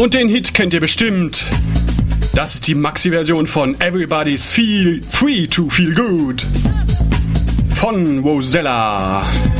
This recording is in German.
Und den Hit kennt ihr bestimmt. Das ist die Maxi-Version von Everybody's Feel Free to Feel Good von Rosella.